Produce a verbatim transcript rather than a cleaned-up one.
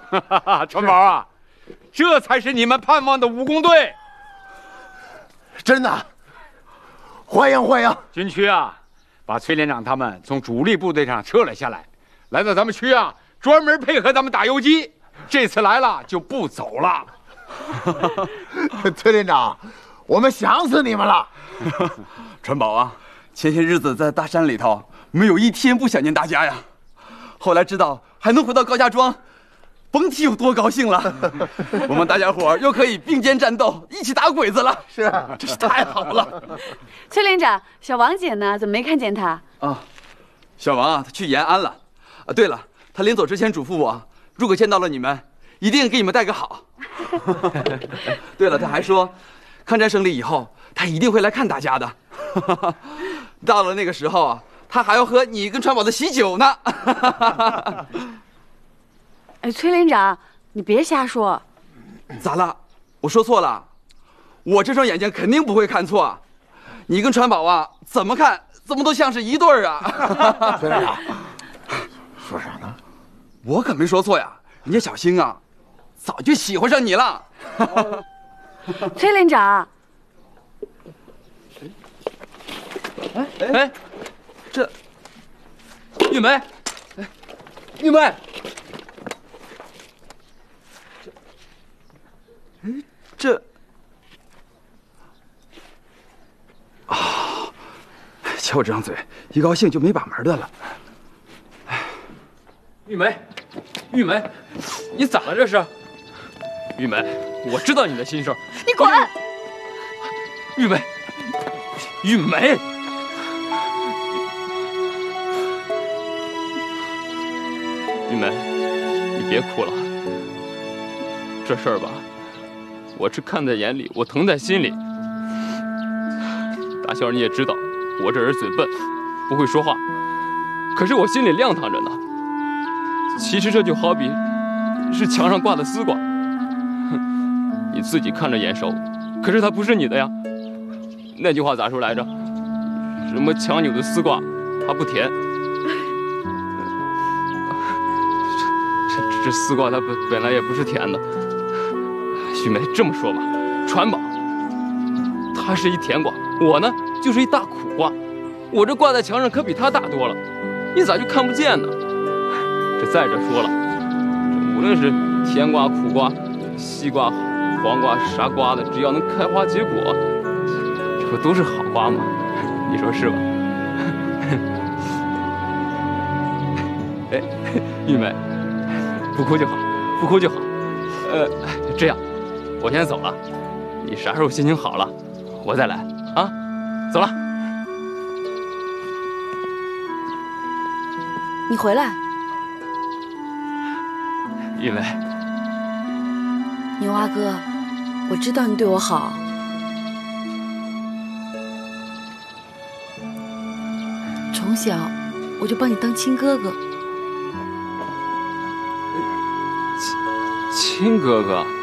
哈哈哈，川宝啊，这才是你们盼望的武工队。 真的，欢迎欢迎！ 军区啊，把崔连长他们从主力部队上撤了下来，来到咱们区啊，专门配合咱们打游击。这次来了就不走了。 崔连长，我们想死你们了。 川宝啊，前些日子在大山里头，没有一天不想念大家呀。后来知道还能回到高家庄，甭提有多高兴了。我们大家伙又可以并肩战斗，一起打鬼子了。 是啊， 真是太好了。 崔连长，小王姐呢？怎么没看见她？ 啊，小王啊，他去延安了。啊，对了，他临走之前嘱咐我，如果见到了你们，一定给你们带个好。对了，他还说，抗战胜利以后，他一定会来看大家的。到了那个时候啊，他还要喝你跟川宝的喜酒呢。 哎，崔连长，你别瞎说。 咋了？我说错了？我这双眼睛肯定不会看错。你跟川宝啊，怎么看怎么都像是一对儿啊。 崔连长，说啥呢？ 我可没说错呀。人家小星啊，早就喜欢上你了。 崔连长， 哎哎，这玉梅，哎，玉梅， 这，哎这，啊，瞧我这张嘴，一高兴就没把门的了。 玉梅，玉梅，你咋了这是？玉梅，我知道你的心事。 你滚！ 玉梅，玉梅，玉梅，你别哭了。这事儿吧，我是看在眼里，我疼在心里。大小你也知道，我这人嘴笨，不会说话，可是我心里亮堂着呢。其实这就好比是墙上挂的丝瓜，哼，你自己看着眼熟，可是它不是你的呀。那句话咋说来着？什么强扭的丝瓜，它不甜。这这这丝瓜它本本来也不是甜的。徐梅，这么说吧，川宝，它是一甜瓜，我呢就是一大苦瓜，我这挂在墙上可比它大多了，你咋就看不见呢？这再者说了，这无论是甜瓜、苦瓜、西瓜、黄瓜、啥瓜的，只要能开花结果，这不都是好瓜吗？你说是吧？哎，玉梅，不哭就好，不哭就好。呃，这样，我先走了，你啥时候心情好了，我再来啊。走了。 你回来。 玉梅， 牛蛙哥，我知道你对我好。从小我就把你当亲哥哥。 亲亲哥哥。